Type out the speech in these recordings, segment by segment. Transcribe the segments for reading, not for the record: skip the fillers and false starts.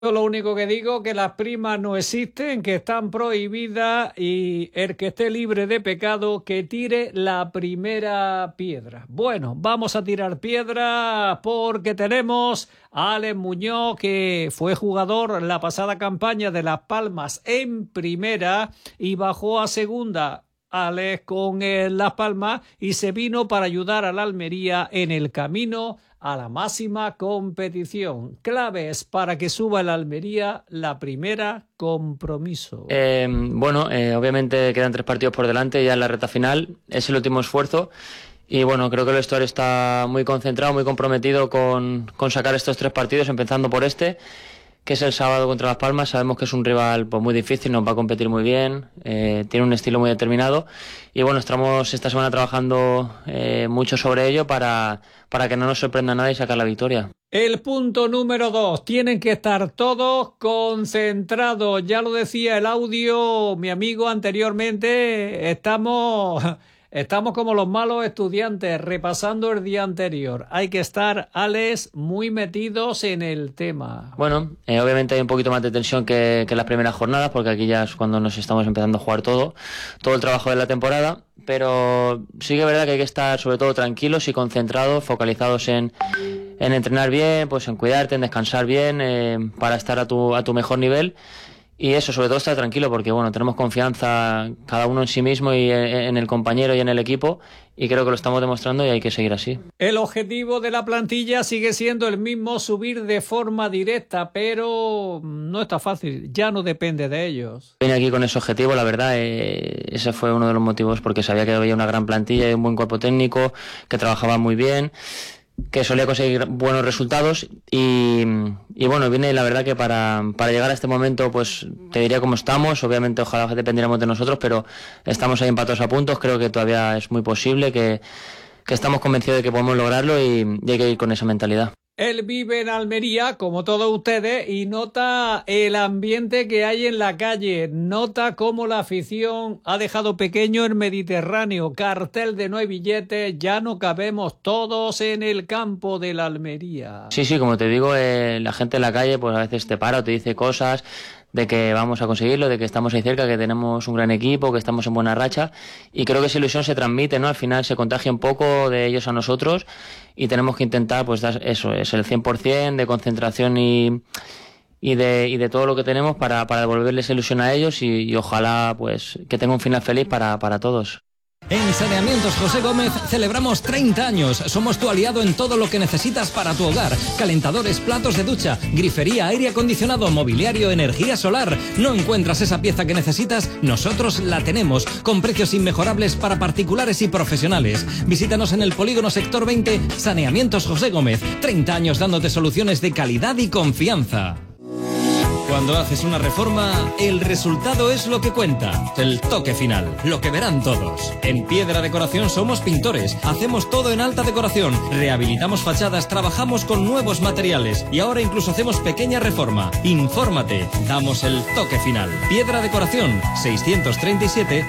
Yo lo único que digo que las primas no existen, que están prohibidas y el que esté libre de pecado que tire la primera piedra. Bueno, vamos a tirar piedras porque tenemos a Alex Muñoz, que fue jugador la pasada campaña de Las Palmas en primera y bajó a segunda. Alex con Las Palmas y se vino para ayudar a la Almería en el camino a la máxima competición. Claves para que suba la Almería la primera, compromiso. Obviamente quedan 3 partidos por delante ya en la recta final, es el último esfuerzo y bueno, creo que el vestuario está muy concentrado, muy comprometido con sacar estos 3 partidos, empezando por este, que es el sábado contra Las Palmas. Sabemos que es un rival pues muy difícil, nos va a competir muy bien, tiene un estilo muy determinado y bueno, estamos esta semana trabajando mucho sobre ello para que no nos sorprenda nada y sacar la victoria. El punto número 2, tienen que estar todos concentrados, ya lo decía el audio mi amigo anteriormente, estamos como los malos estudiantes repasando el día anterior. Hay que estar, Alex, muy metidos en el tema. Bueno, obviamente hay un poquito más de tensión que las primeras jornadas, porque aquí ya es cuando nos estamos empezando a jugar todo el trabajo de la temporada, pero sí que es verdad que hay que estar sobre todo tranquilos y concentrados, focalizados en entrenar bien, pues en cuidarte, en descansar bien, para estar a tu mejor nivel. Y eso, sobre todo estar tranquilo, porque bueno, tenemos confianza cada uno en sí mismo y en el compañero y en el equipo, y creo que lo estamos demostrando y hay que seguir así. El objetivo de la plantilla sigue siendo el mismo, subir de forma directa, pero no está fácil, ya no depende de ellos. Vine aquí con ese objetivo, la verdad, ese fue uno de los motivos, porque sabía que había una gran plantilla y un buen cuerpo técnico, que trabajaba muy bien, que solía conseguir buenos resultados y bueno, viene la verdad que para llegar a este momento, pues te diría cómo estamos. Obviamente ojalá dependiéramos de nosotros, pero estamos ahí empatados a puntos, creo que todavía es muy posible, que estamos convencidos de que podemos lograrlo y hay que ir con esa mentalidad. Él vive en Almería, como todos ustedes, y nota el ambiente que hay en la calle. Nota cómo la afición ha dejado pequeño el Mediterráneo. Cartel de no hay billetes, ya no cabemos todos en el campo de la Almería. Sí, como te digo, la gente en la calle pues a veces te para o te dice cosas de que vamos a conseguirlo, de que estamos ahí cerca, que tenemos un gran equipo, que estamos en buena racha, y creo que esa ilusión se transmite, ¿no? Al final se contagia un poco de ellos a nosotros y tenemos que intentar pues dar eso, es el 100% de concentración y de todo lo que tenemos para devolverles ilusión a ellos y ojalá pues que tenga un final feliz para todos. En Saneamientos José Gómez celebramos 30 años. Somos tu aliado en todo lo que necesitas para tu hogar. Calentadores, platos de ducha, grifería, aire acondicionado, mobiliario, energía solar. ¿No encuentras esa pieza que necesitas? Nosotros la tenemos, con precios inmejorables para particulares y profesionales. Visítanos en el Polígono Sector 20, Saneamientos José Gómez. 30 años dándote soluciones de calidad y confianza. Cuando haces una reforma, el resultado es lo que cuenta. El toque final, lo que verán todos. En Piedra Decoración somos pintores. Hacemos todo en alta decoración. Rehabilitamos fachadas, trabajamos con nuevos materiales. Y ahora incluso hacemos pequeña reforma. Infórmate. Damos el toque final. Piedra Decoración, 637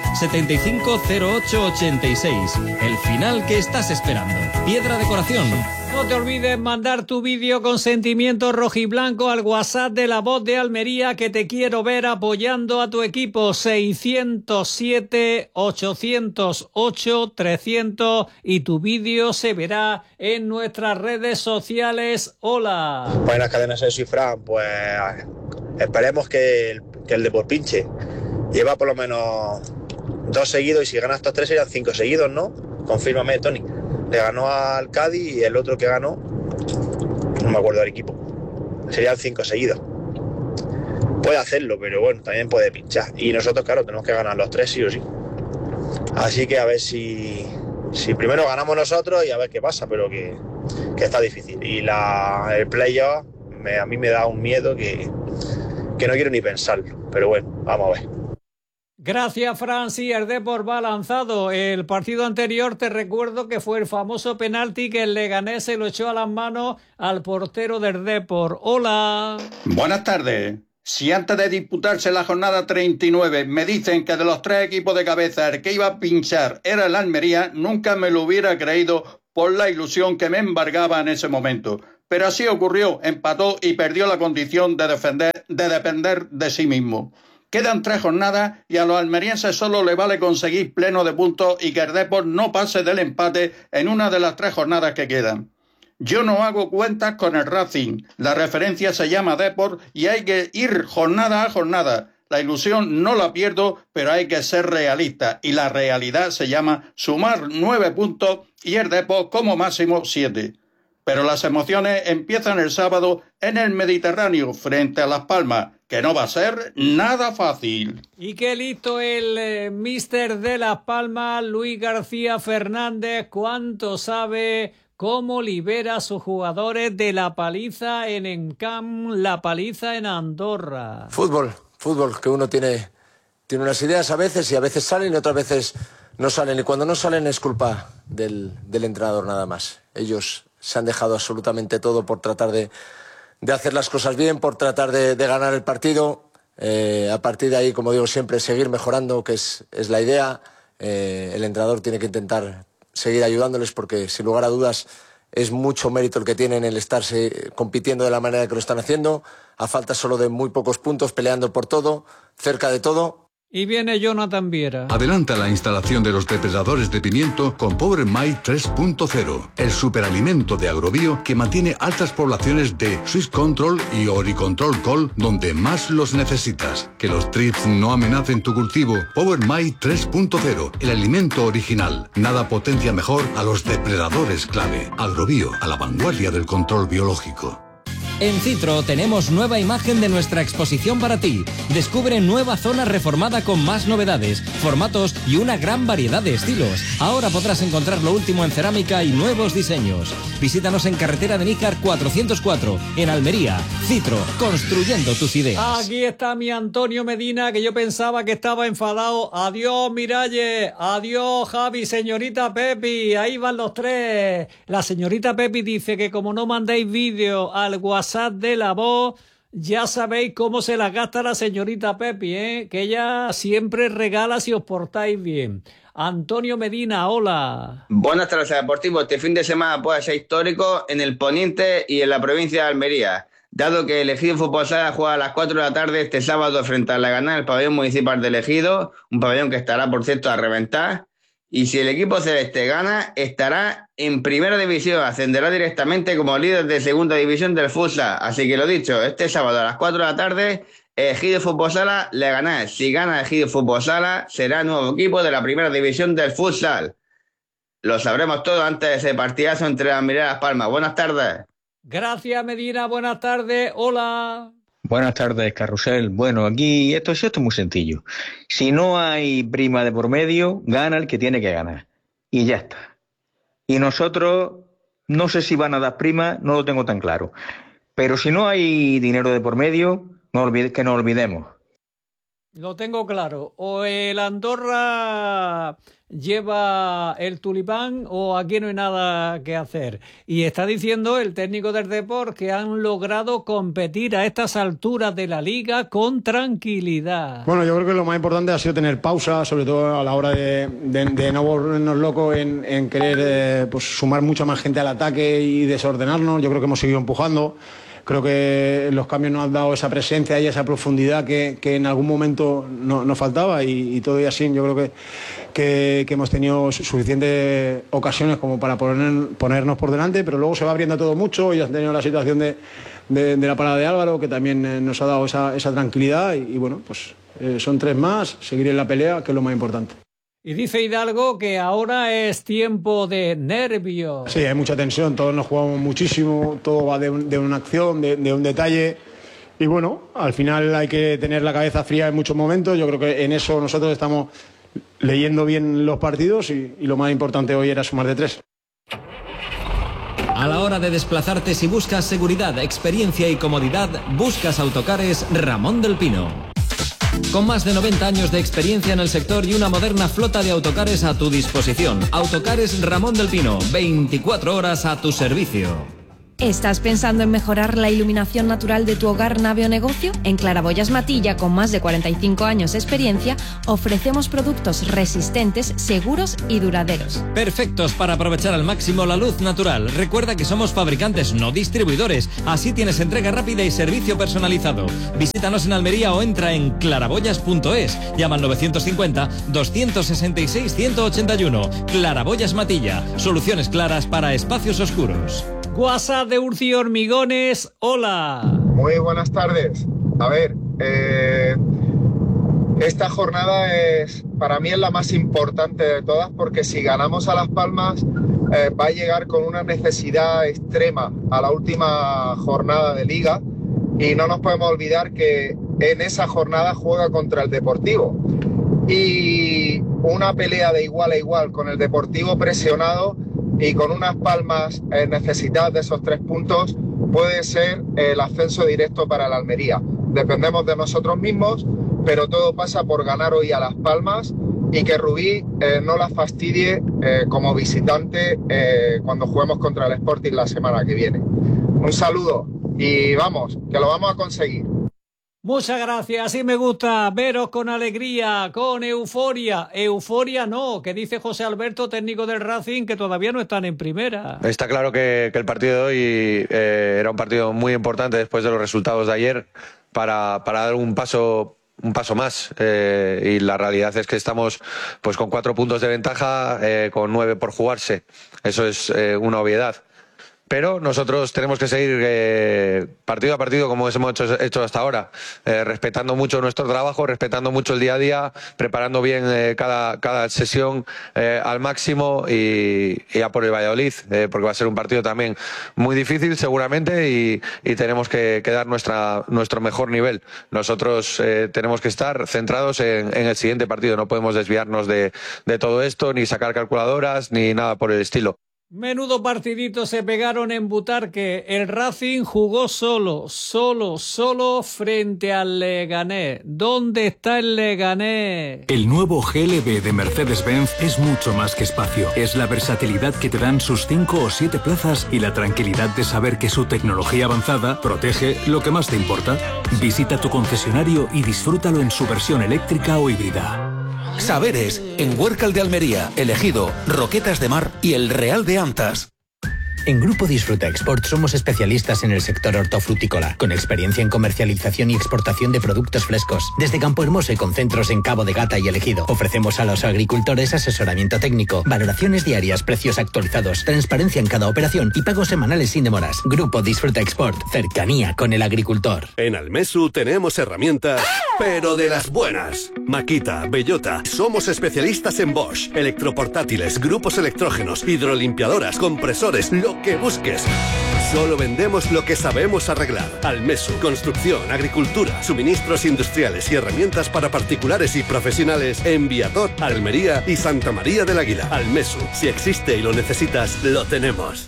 750886. El final que estás esperando. Piedra Decoración. No te olvides mandar tu vídeo con sentimiento rojiblanco al WhatsApp de La Voz de Almería, que te quiero ver apoyando a tu equipo. 607 808 300 y tu vídeo se verá en nuestras redes sociales. Hola. Buenas cadenas, soy Fran. Pues esperemos que el Depor pinche. Lleva por lo menos 2 seguidos y si gana estos 3 serían 5 seguidos, ¿no? Confírmame, Tony. Le ganó al Cádiz y el otro que ganó, no me acuerdo del equipo, serían 5 seguidos. Puede hacerlo, pero bueno, también puede pinchar. Y nosotros, claro, tenemos que ganar los 3 sí o sí. Así que a ver si primero ganamos nosotros y a ver qué pasa, pero que está difícil. Y el playoff a mí me da un miedo que no quiero ni pensarlo. Pero bueno, vamos a ver. Gracias, Francis. El Depor va lanzado. El partido anterior te recuerdo que fue el famoso penalti que el Leganés se lo echó a las manos al portero del Depor. Hola. Buenas tardes. Si antes de disputarse la jornada 39 me dicen que de los 3 equipos de cabeza el que iba a pinchar era el Almería, nunca me lo hubiera creído por la ilusión que me embargaba en ese momento. pero así ocurrió, empató y perdió la condición de depender de sí mismo. Quedan 3 jornadas y a los almerienses solo le vale conseguir pleno de puntos y que el Depor no pase del empate en una de las 3 jornadas que quedan. Yo no hago cuentas con el Racing, la referencia se llama Depor y hay que ir jornada a jornada. La ilusión no la pierdo, pero hay que ser realista y la realidad se llama sumar 9 puntos y el Depor como máximo 7. Pero las emociones empiezan el sábado en el Mediterráneo frente a Las Palmas, que no va a ser nada fácil. Y qué listo el míster de Las Palmas, Luis García Fernández, cuánto sabe, cómo libera a sus jugadores de la paliza en Encamp, la paliza en Andorra. Fútbol, que uno tiene unas ideas a veces y a veces salen y otras veces no salen. Y cuando no salen es culpa del entrenador nada más. Ellos se han dejado absolutamente todo por tratar de hacer las cosas bien, por tratar de ganar el partido. A partir de ahí, como digo siempre, seguir mejorando, que es la idea. El entrenador tiene que intentar seguir ayudándoles porque, sin lugar a dudas, es mucho mérito el que tienen el estarse compitiendo de la manera que lo están haciendo, a falta solo de muy pocos puntos, peleando por todo, cerca de todo. Y viene Jonathan Viera. Adelanta la instalación de los depredadores de pimiento con Power My 3.0, el superalimento de Agrobio que mantiene altas poblaciones de Swiss Control y Oricontrol Col donde más los necesitas. Que los trips no amenacen tu cultivo. Power My 3.0, el alimento original. Nada potencia mejor a los depredadores clave. Agrobio, a la vanguardia del control biológico. En Citro tenemos nueva imagen de nuestra exposición para ti. Descubre nueva zona reformada con más novedades, formatos y una gran variedad de estilos. Ahora podrás encontrar lo último en cerámica y nuevos diseños. Visítanos en carretera de Níjar 404, en Almería. Citro, construyendo tus ideas. Aquí está mi Antonio Medina, que yo pensaba que estaba enfadado. Adiós, Miralles. Adiós, Javi. Señorita Pepi. Ahí van los 3. La señorita Pepi dice que como no mandéis vídeo al WhatsApp de La Voz, ya sabéis cómo se la gasta la señorita Pepi, que ella siempre regala si os portáis bien. Antonio Medina, hola. Buenas tardes, Deportivo. Este fin de semana puede ser histórico en el Poniente y en la provincia de Almería, dado que el Ejido Fútbol Sala juega a las 4 de la tarde este sábado frente a la Gana en el pabellón municipal del Ejido, un pabellón que estará, por cierto, a reventar. Y si el equipo celeste gana, estará en primera división, ascenderá directamente como líder de segunda división del futsal. Así que lo dicho, este sábado a las 4 de la tarde, Ejido Fútbol Sala le gana. Si gana Ejido Fútbol Sala, será nuevo equipo de la primera división del futsal. Lo sabremos todo antes de ese partidazo entre Almería y Las Palmas. Buenas tardes. Gracias, Medina. Buenas tardes. Hola. Buenas tardes, Carrusel. Bueno, aquí esto es muy sencillo. Si no hay prima de por medio, gana el que tiene que ganar. Y ya está. Y nosotros, no sé si van a dar prima, no lo tengo tan claro. Pero si no hay dinero de por medio, que no olvidemos. Lo tengo claro. O el Andorra lleva el tulipán o aquí no hay nada que hacer. Y está diciendo el técnico del Depor que han logrado competir a estas alturas de la liga con tranquilidad. Bueno, yo creo que lo más importante ha sido tener pausa, sobre todo a la hora de no volvernos locos en querer sumar mucha más gente al ataque y desordenarnos. Yo creo que hemos seguido empujando. Creo que los cambios nos han dado esa presencia y esa profundidad que en algún momento nos faltaba y todavía así yo creo que hemos tenido suficientes ocasiones como para ponernos por delante, pero luego se va abriendo todo mucho y has tenido la situación de la parada de Álvaro que también nos ha dado esa tranquilidad y bueno, pues son 3 más, seguir en la pelea que es lo más importante. Y dice Hidalgo que ahora es tiempo de nervios. Sí, hay mucha tensión, todos nos jugamos muchísimo, todo va de una acción, de un detalle. Y bueno, al final hay que tener la cabeza fría en muchos momentos. Yo creo que en eso nosotros estamos leyendo bien los partidos y lo más importante hoy era sumar de 3. A la hora de desplazarte, si buscas seguridad, experiencia y comodidad, buscas Autocares Ramón del Pino. Con más de 90 años de experiencia en el sector y una moderna flota de autocares a tu disposición. Autocares Ramón del Pino, 24 horas a tu servicio. ¿Estás pensando en mejorar la iluminación natural de tu hogar, nave o negocio? En Claraboyas Matilla, con más de 45 años de experiencia, ofrecemos productos resistentes, seguros y duraderos. Perfectos para aprovechar al máximo la luz natural. Recuerda que somos fabricantes, no distribuidores. Así tienes entrega rápida y servicio personalizado. Visítanos en Almería o entra en claraboyas.es. Llama al 950-266-181. Claraboyas Matilla. Soluciones claras para espacios oscuros. WhatsApp de Urci Hormigones, hola. Muy buenas tardes. A ver, esta jornada para mí es la más importante de todas, porque si ganamos a Las Palmas va a llegar con una necesidad extrema a la última jornada de Liga, y no nos podemos olvidar que en esa jornada juega contra el Deportivo, y una pelea de igual a igual con el Deportivo presionado y con unas Palmas necesitadas de esos 3 puntos puede ser el ascenso directo para la Almería. Dependemos de nosotros mismos, pero todo pasa por ganar hoy a Las Palmas y que Rubí no la fastidie como visitante cuando juguemos contra el Sporting la semana que viene. Un saludo y vamos, que lo vamos a conseguir. Muchas gracias, así me gusta veros con alegría, con euforia. Euforia no, que dice José Alberto, técnico del Racing, que todavía no están en primera. Está claro que el partido de hoy era un partido muy importante después de los resultados de ayer para dar un paso más, y la realidad es que estamos pues con 4 puntos de ventaja, con 9 por jugarse. Eso es una obviedad. Pero nosotros tenemos que seguir partido a partido como hemos hecho hasta ahora, respetando mucho nuestro trabajo, respetando mucho el día a día, preparando bien cada sesión al máximo y a por el Valladolid, porque va a ser un partido también muy difícil seguramente y tenemos que dar nuestro mejor nivel. Nosotros tenemos que estar centrados en el siguiente partido, no podemos desviarnos de todo esto, ni sacar calculadoras, ni nada por el estilo. Menudo partidito se pegaron en Butarque. El Racing jugó solo frente al Leganés. ¿Dónde está el Leganés? El nuevo GLB de Mercedes-Benz es mucho más que espacio. Es la versatilidad que te dan sus 5 o 7 plazas y la tranquilidad de saber que su tecnología avanzada protege lo que más te importa. Visita tu concesionario y disfrútalo en su versión eléctrica o híbrida. Saberes, en Huércal de Almería, El Ejido, Roquetas de Mar y El Real de Antas. En Grupo Disfruta Export somos especialistas en el sector hortofrutícola, con experiencia en comercialización y exportación de productos frescos. Desde Campo Hermoso y con centros en Cabo de Gata y El Ejido, ofrecemos a los agricultores asesoramiento técnico, valoraciones diarias, precios actualizados, transparencia en cada operación y pagos semanales sin demoras. Grupo Disfruta Export, cercanía con el agricultor. En Almesu tenemos herramientas, pero de las buenas. Makita, Bellota, somos especialistas en Bosch, electroportátiles, grupos electrógenos, hidrolimpiadoras, compresores, lo que busques. Solo vendemos lo que sabemos arreglar. Almesu, construcción, agricultura, suministros industriales y herramientas para particulares y profesionales en Viator, Almería y Santa María del Águila. Almesu, si existe y lo necesitas, lo tenemos.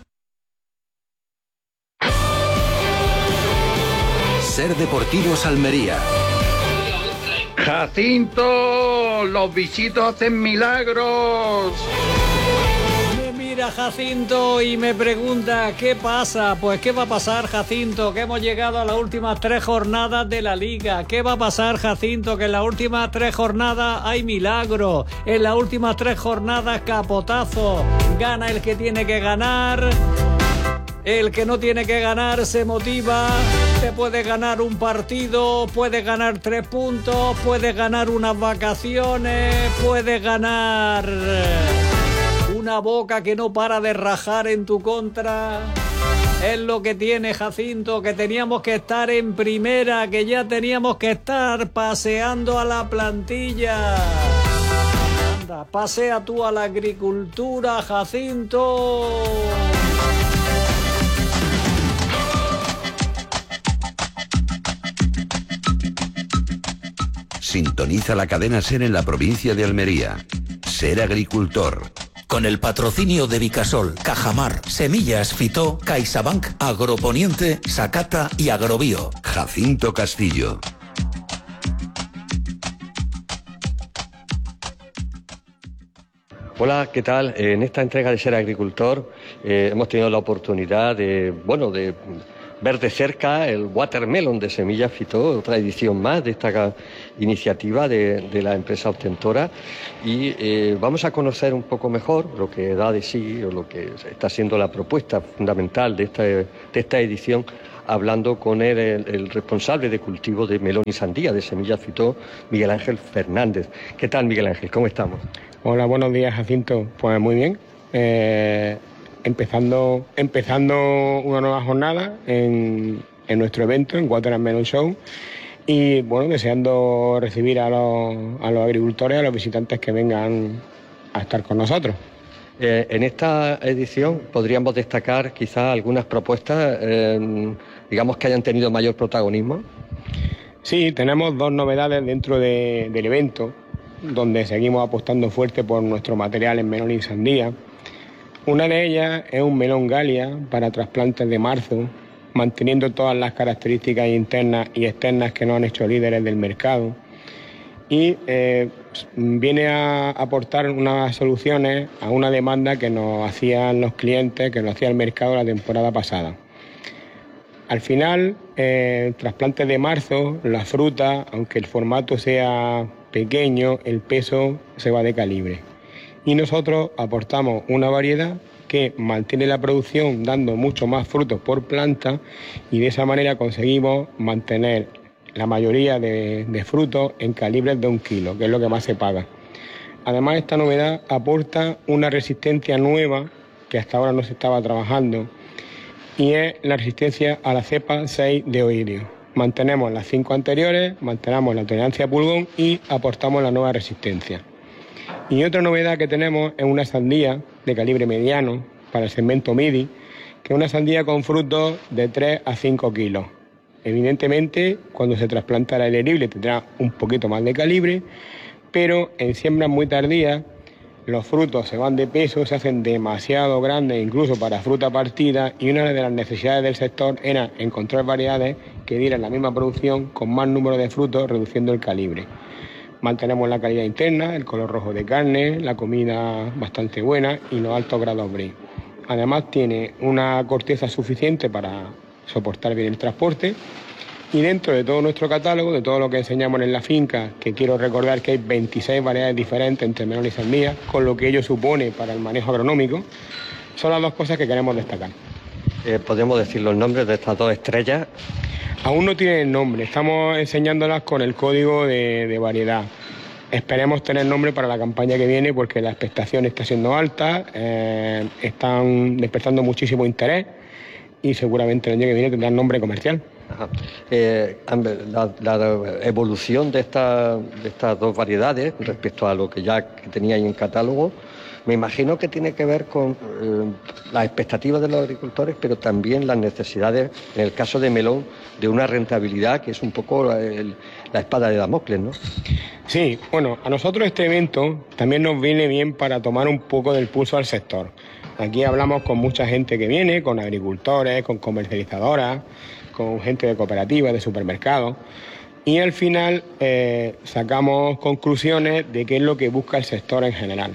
Ser Deportivos Almería. Jacinto, los bichitos hacen milagros. Mira Jacinto y me pregunta ¿qué pasa? Pues ¿qué va a pasar, Jacinto? Que hemos llegado a las últimas 3 jornadas de la Liga. ¿Qué va a pasar, Jacinto? Que en las últimas 3 jornadas hay milagro. En las últimas 3 jornadas capotazo. Gana el que tiene que ganar. El que no tiene que ganar se motiva. Te puede ganar un partido, puede ganar 3 puntos, puede ganar unas vacaciones, puede ganar una boca que no para de rajar en tu contra. Es lo que tiene, Jacinto, que teníamos que estar en primera, que ya teníamos que estar paseando a la plantilla. Anda, pasea tú a la agricultura, Jacinto. Sintoniza la cadena SER en la provincia de Almería. Ser agricultor. Con el patrocinio de Vicasol, Cajamar, Semillas Fitó, CaixaBank, Agroponiente, Sacata y Agrobio. Jacinto Castillo. Hola, ¿qué tal? En esta entrega de Ser Agricultor hemos tenido la oportunidad de ver de cerca el watermelon de Semillas Fitó, otra edición más de esta iniciativa de la empresa obtentora, y vamos a conocer un poco mejor lo que da de sí o lo que está siendo la propuesta fundamental de esta edición, hablando con el responsable de cultivo de melón y sandía de Semillas Fitó, Miguel Ángel Fernández. ¿Qué tal, Miguel Ángel? ¿Cómo estamos? Hola, buenos días, Jacinto. Pues muy bien. Empezando una nueva jornada en nuestro evento, en Watermelon Show, y bueno, deseando recibir a los agricultores, a los visitantes que vengan a estar con nosotros. En esta edición podríamos destacar quizás algunas propuestas, digamos, que hayan tenido mayor protagonismo. Sí, tenemos dos novedades dentro del evento, donde seguimos apostando fuerte por nuestro material en melón y sandía. Una de ellas es un melón Galia para trasplantes de marzo, manteniendo todas las características internas y externas que nos han hecho líderes del mercado. Y viene a aportar unas soluciones a una demanda que nos hacían los clientes, que nos hacía el mercado la temporada pasada. Al final, trasplantes de marzo, la fruta, aunque el formato sea pequeño, el peso se va de calibre. Y nosotros aportamos una variedad que mantiene la producción dando mucho más frutos por planta, y de esa manera conseguimos mantener la mayoría de frutos en calibres de 1 kilo, que es lo que más se paga. Además, esta novedad aporta una resistencia nueva que hasta ahora no se estaba trabajando, y es la resistencia a la cepa 6 de oidio. Mantenemos las 5 anteriores, mantenemos la tolerancia a pulgón y aportamos la nueva resistencia. Y otra novedad que tenemos es una sandía de calibre mediano para el segmento MIDI, que es una sandía con frutos de 3 a 5 kilos. Evidentemente, cuando se trasplanta al aire libre tendrá un poquito más de calibre, pero en siembras muy tardías los frutos se van de peso, se hacen demasiado grandes incluso para fruta partida, y una de las necesidades del sector era encontrar variedades que dieran la misma producción con más número de frutos, reduciendo el calibre. Mantenemos la calidad interna, el color rojo de carne, la comida bastante buena y los altos grados brie. Además tiene una corteza suficiente para soportar bien el transporte, y dentro de todo nuestro catálogo, de todo lo que enseñamos en la finca, que quiero recordar que hay 26 variedades diferentes entre melón y sandía, con lo que ello supone para el manejo agronómico, son las dos cosas que queremos destacar. ¿Podemos decir los nombres de estas dos estrellas? Aún no tienen nombre, estamos enseñándolas con el código de variedad. Esperemos tener nombre para la campaña que viene, porque la expectación está siendo alta, están despertando muchísimo interés, y seguramente el año que viene tendrán nombre comercial. Ajá. La evolución de estas dos variedades respecto a lo que ya teníais en catálogo, me imagino que tiene que ver con las expectativas de los agricultores, pero también las necesidades, en el caso de melón, de una rentabilidad que es un poco la espada de Damocles, ¿no? Sí, bueno, a nosotros este evento también nos viene bien para tomar un poco del pulso al sector. Aquí hablamos con mucha gente que viene, con agricultores, con comercializadoras, con gente de cooperativas, de supermercados, y al final sacamos conclusiones de qué es lo que busca el sector en general.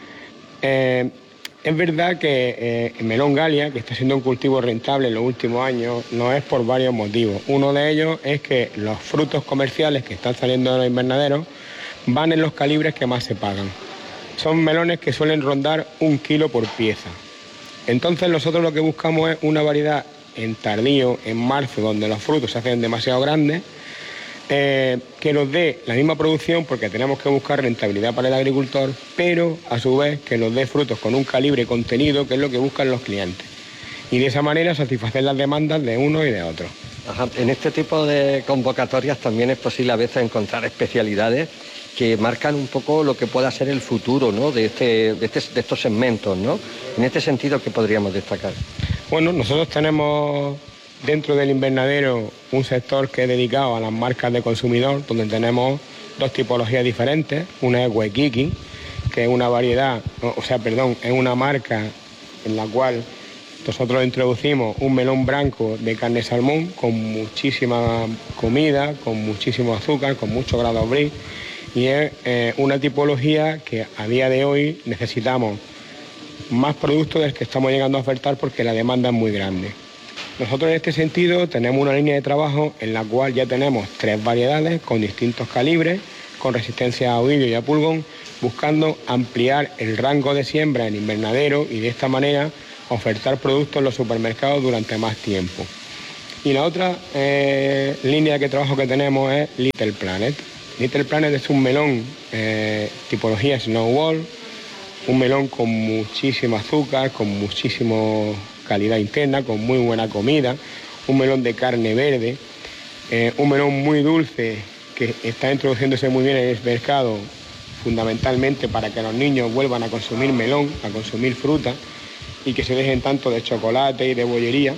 Es verdad que el melón Galia, que está siendo un cultivo rentable en los últimos años, no es por varios motivos. Uno de ellos es que los frutos comerciales que están saliendo de los invernaderos van en los calibres que más se pagan. Son melones que suelen rondar 1 kilo por pieza. Entonces nosotros lo que buscamos es una variedad en tardío, en marzo, donde los frutos se hacen demasiado grandes, que nos dé la misma producción, porque tenemos que buscar rentabilidad para el agricultor, pero a su vez que nos dé frutos con un calibre contenido, que es lo que buscan los clientes. Y de esa manera satisfacer las demandas de uno y de otro. Ajá. En este tipo de convocatorias también es posible a veces encontrar especialidades que marcan un poco lo que pueda ser el futuro, ¿no?, de estos segmentos, ¿no? En este sentido, ¿qué podríamos destacar? Bueno, nosotros tenemos dentro del invernadero un sector que es dedicado a las marcas de consumidor, donde tenemos dos tipologías diferentes. Una es Waikiki, que es una variedad, es una marca en la cual nosotros introducimos un melón blanco de carne salmón con muchísima comida, con muchísimo azúcar, con mucho grado brie, y es una tipología que a día de hoy necesitamos más productos del que estamos llegando a ofertar porque la demanda es muy grande. Nosotros en este sentido tenemos una línea de trabajo en la cual ya tenemos 3 variedades con distintos calibres, con resistencia a oidio y a pulgón, buscando ampliar el rango de siembra en invernadero y de esta manera ofertar productos en los supermercados durante más tiempo. Y la otra línea de trabajo que tenemos es Little Planet. Little Planet es un melón tipología Snowball, un melón con muchísimo azúcar, con muchísima calidad interna, con muy buena comida, un melón de carne verde, un melón muy dulce que está introduciéndose muy bien en el mercado, fundamentalmente para que los niños vuelvan a consumir melón, a consumir fruta y que se dejen tanto de chocolate y de bollería.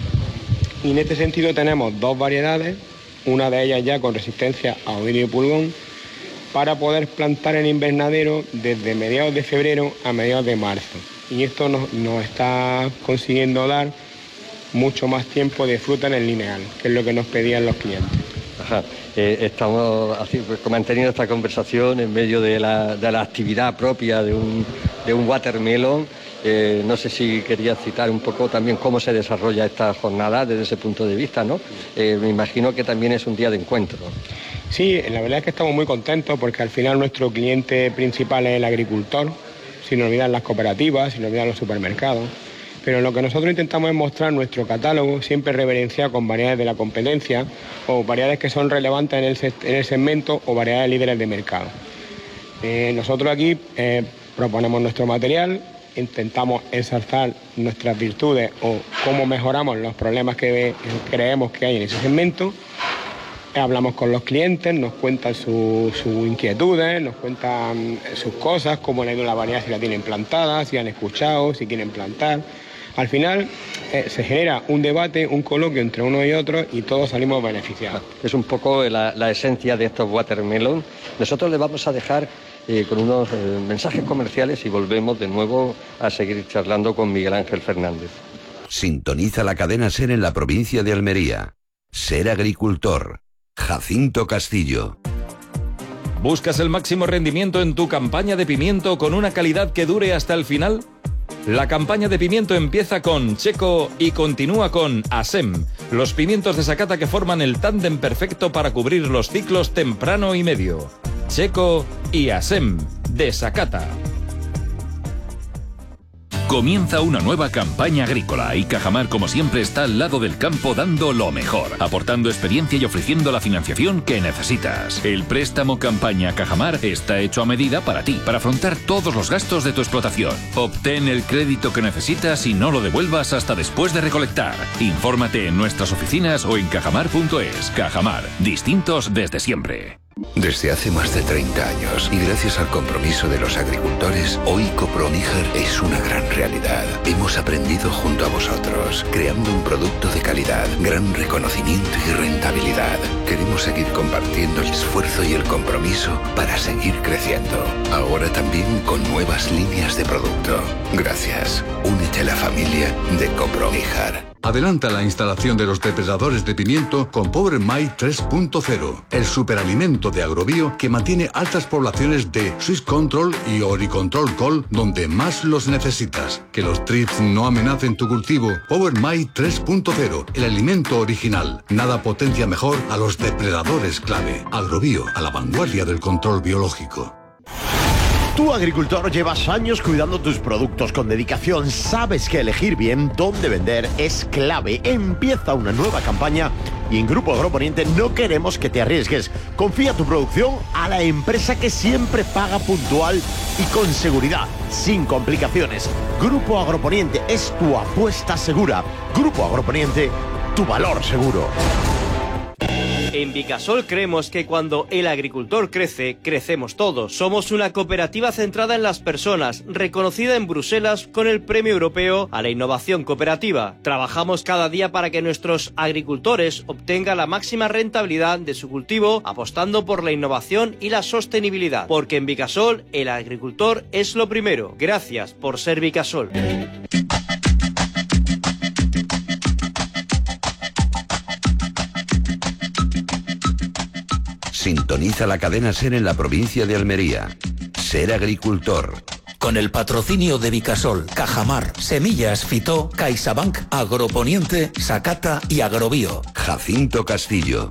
Y en este sentido tenemos 2 variedades, una de ellas ya con resistencia a oidio y pulgón, para poder plantar en invernadero desde mediados de febrero a mediados de marzo. Y esto nos está consiguiendo dar mucho más tiempo de fruta en el lineal, que es lo que nos pedían los clientes. Ajá. Estamos manteniendo esta conversación en medio de la actividad propia de un watermelon. No sé si quería citar un poco también cómo se desarrolla esta jornada desde ese punto de vista, ¿no? Me imagino que también es un día de encuentro. Sí, la verdad es que estamos muy contentos porque al final nuestro cliente principal es el agricultor, sin olvidar las cooperativas, sin olvidar los supermercados. Pero lo que nosotros intentamos es mostrar nuestro catálogo, siempre reverenciado con variedades de la competencia o variedades que son relevantes en el segmento o variedades líderes de mercado. Nosotros aquí proponemos nuestro material, intentamos ensalzar nuestras virtudes o cómo mejoramos los problemas que creemos que hay en ese segmento. Hablamos con los clientes, nos cuentan sus inquietudes, nos cuentan sus cosas, cómo le ha ido la variedad, si la tienen plantada, si han escuchado, si quieren plantar. Al final se genera un debate, un coloquio entre uno y otro y todos salimos beneficiados. Es un poco la esencia de estos watermelon. Nosotros les vamos a dejar con unos mensajes comerciales y volvemos de nuevo a seguir charlando con Miguel Ángel Fernández. Sintoniza la cadena SER en la provincia de Almería. SER Agricultor. Jacinto Castillo. ¿Buscas el máximo rendimiento en tu campaña de pimiento con una calidad que dure hasta el final? La campaña de pimiento empieza con Checo y continúa con ASEM, los pimientos de Sakata que forman el tándem perfecto para cubrir los ciclos temprano y medio. Checo y ASEM, de Sakata. Comienza una nueva campaña agrícola y Cajamar, como siempre, está al lado del campo dando lo mejor, aportando experiencia y ofreciendo la financiación que necesitas. El préstamo Campaña Cajamar está hecho a medida para ti, para afrontar todos los gastos de tu explotación. Obtén el crédito que necesitas y no lo devuelvas hasta después de recolectar. Infórmate en nuestras oficinas o en cajamar.es. Cajamar, distintos desde siempre. Desde hace más de 30 años y gracias al compromiso de los agricultores, hoy Coproníger es una gran realidad. Hemos aprendido junto a vosotros, creando un producto de calidad, gran reconocimiento y rentabilidad. Queremos seguir compartiendo el esfuerzo y el compromiso para seguir creciendo. Ahora también con nuevas líneas de producto. Gracias. Únete a la familia de Coproníger. Adelanta la instalación de los depredadores de pimiento con Power My 3.0, el superalimento de Agrobio que mantiene altas poblaciones de Swiss Control y Oricontrol Col donde más los necesitas. Que los trips no amenacen tu cultivo. Power My 3.0, el alimento original. Nada potencia mejor a los depredadores clave. Agrobio, a la vanguardia del control biológico. Tú, agricultor, llevas años cuidando tus productos con dedicación. Sabes que elegir bien dónde vender es clave. Empieza una nueva campaña y en Grupo Agroponiente no queremos que te arriesgues. Confía tu producción a la empresa que siempre paga puntual y con seguridad, sin complicaciones. Grupo Agroponiente es tu apuesta segura. Grupo Agroponiente, tu valor seguro. En Vicasol creemos que cuando el agricultor crece, crecemos todos. Somos una cooperativa centrada en las personas, reconocida en Bruselas con el Premio Europeo a la Innovación Cooperativa. Trabajamos cada día para que nuestros agricultores obtengan la máxima rentabilidad de su cultivo, apostando por la innovación y la sostenibilidad. Porque en Vicasol, el agricultor es lo primero. Gracias por ser Vicasol. Sintoniza la cadena SER en la provincia de Almería. SER Agricultor. Con el patrocinio de Vicasol, Cajamar, Semillas Fitó, CaixaBank, Agroponiente, Sakata y Agrobio. Jacinto Castillo.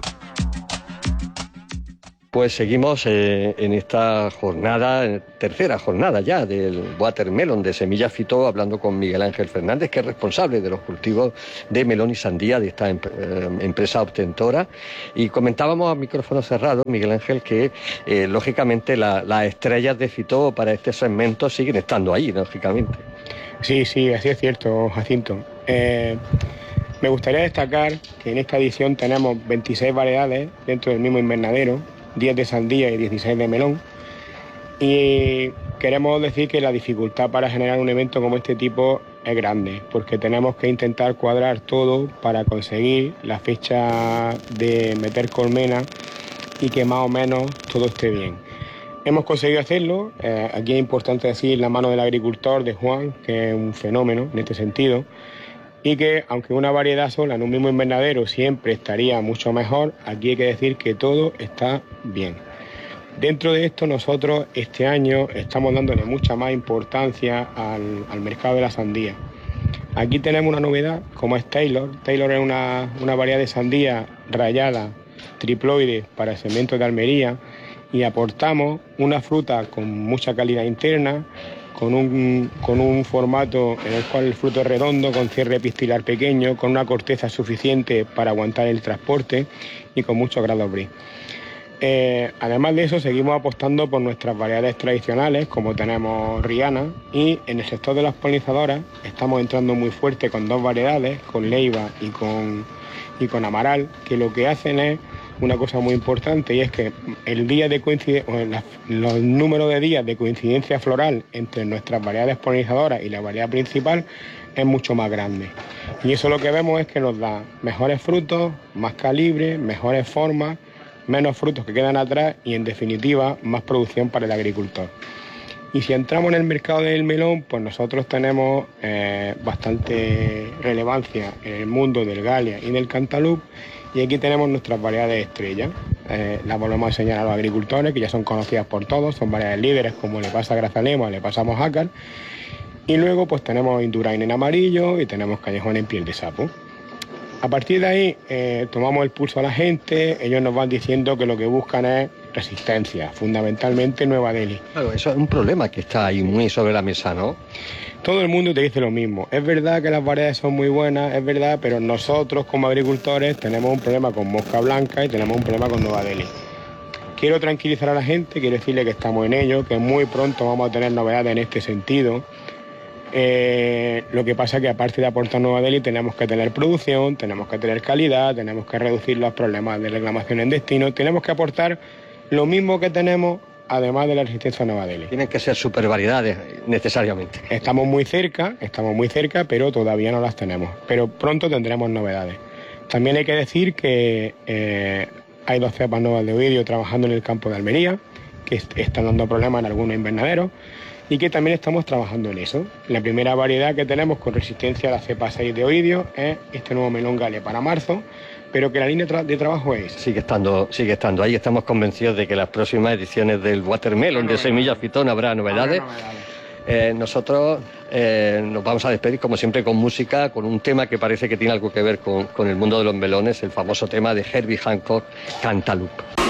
Pues seguimos en esta jornada, tercera jornada ya del Watermelon de Semillas Fitó, hablando con Miguel Ángel Fernández, que es responsable de los cultivos de melón y sandía de esta empresa obtentora. Y comentábamos a micrófono cerrado, Miguel Ángel, que lógicamente las estrellas de Fitó para este segmento siguen estando ahí, lógicamente. Sí, así es cierto, Jacinto. Me gustaría destacar que en esta edición tenemos 26 variedades dentro del mismo invernadero, 10 de sandía y 16 de melón, y queremos decir que la dificultad para generar un evento como este tipo es grande, porque tenemos que intentar cuadrar todo para conseguir la fecha de meter colmena y que más o menos todo esté bien. Hemos conseguido hacerlo. Aquí es importante decir la mano del agricultor, de Juan, que es un fenómeno en este sentido, y que aunque una variedad sola en un mismo invernadero siempre estaría mucho mejor, aquí hay que decir que todo está bien. Dentro de esto nosotros este año estamos dándole mucha más importancia al mercado de la sandía. Aquí tenemos una novedad como es Taylor. Taylor es una variedad de sandía rayada, triploide para segmentos de Almería, y aportamos una fruta con mucha calidad interna, con un formato en el cual el fruto es redondo, con cierre epistilar pequeño, con una corteza suficiente para aguantar el transporte y con muchos grados brie. Además de eso, seguimos apostando por nuestras variedades tradicionales, como tenemos Rihanna, y en el sector de las polinizadoras estamos entrando muy fuerte con dos variedades, con Leiva y con Amaral, que lo que hacen es una cosa muy importante, y es que el día de los números de días de coincidencia floral entre nuestras variedades polinizadoras y la variedad principal es mucho más grande. Y eso lo que vemos es que nos da mejores frutos, más calibre, mejores formas, menos frutos que quedan atrás y, en definitiva, más producción para el agricultor. Y si entramos en el mercado del melón, pues nosotros tenemos bastante relevancia en el mundo del Galia y del Cantaloupe, y aquí tenemos nuestras variedades estrellas. Las volvemos a enseñar a los agricultores, que ya son conocidas por todos, son variedades líderes, como le pasa a Grazalema, le pasa a Mojácar. Y luego pues tenemos Indurain en amarillo y tenemos Callejón en piel de sapo. A partir de ahí tomamos el pulso a la gente, ellos nos van diciendo que lo que buscan es resistencia, fundamentalmente Nueva Delhi. Claro, eso es un problema que está ahí muy sobre la mesa, ¿no? Todo el mundo te dice lo mismo. Es verdad que las variedades son muy buenas, es verdad, pero nosotros como agricultores tenemos un problema con mosca blanca y tenemos un problema con Nueva Delhi. Quiero tranquilizar a la gente, quiero decirle que estamos en ello, que muy pronto vamos a tener novedades en este sentido. Lo que pasa es que aparte de aportar Nueva Delhi tenemos que tener producción, tenemos que tener calidad, tenemos que reducir los problemas de reclamación en destino, tenemos que aportar lo mismo que tenemos, además de la resistencia a Nueva Delhi. Tienen que ser supervariedades necesariamente. Estamos muy cerca, pero todavía no las tenemos. Pero pronto tendremos novedades. También hay que decir que hay 2 cepas nuevas de oidio trabajando en el campo de Almería, que están dando problemas en algunos invernaderos, y que también estamos trabajando en eso. La primera variedad que tenemos con resistencia a la cepa 6 de oidio es este nuevo melón Galia para marzo, pero que la línea de trabajo es... Sigue estando ahí. Estamos convencidos de que las próximas ediciones del Watermelon de Semillas Fitó habrá novedades. Nosotros nos vamos a despedir, como siempre, con música, con un tema que parece que tiene algo que ver con el mundo de los melones, el famoso tema de Herbie Hancock, Cantaloupe.